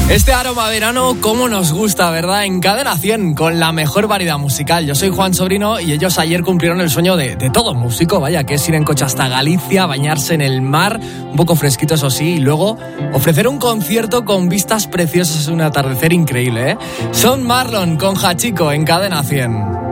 Este aroma verano, cómo nos gusta, ¿verdad? En Cadena 100, con la mejor variedad musical. Yo soy Juan Sobrino y ellos ayer cumplieron el sueño de todo músico, vaya, que es ir en coche hasta Galicia, bañarse en el mar, un poco fresquito eso sí, y luego ofrecer un concierto con vistas preciosas, un atardecer increíble, ¿eh? Son Marlon con Hachiko en Cadena 100.